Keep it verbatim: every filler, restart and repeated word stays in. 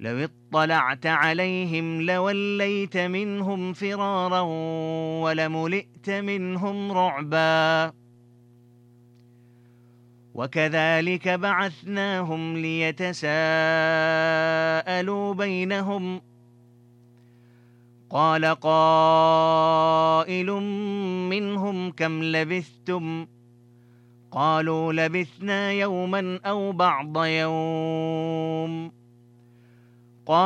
لو اطلعت عليهم لوليت منهم فرارا ولملئت منهم رعبا وكذلك بعثناهم ليتساءلوا بينهم قال قائل منهم كم لبثتم قالوا لبثنا يوما أو بعض يوم